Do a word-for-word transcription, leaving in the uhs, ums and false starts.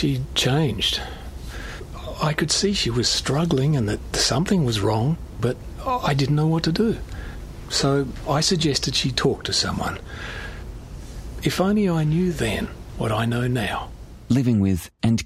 she'd changed. I could see she was struggling and that something was wrong, but I didn't know what to do. So I suggested she talk to someone. If only I knew then what I know now. Living with and